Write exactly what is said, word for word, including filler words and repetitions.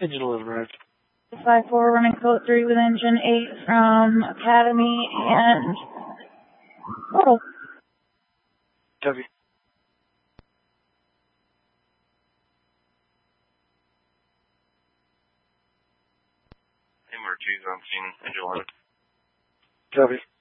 Engine eleven arrived. five four running code three with engine eight from Academy and Portal. Copy. Hammer two's on scene, engine eleven. Copy.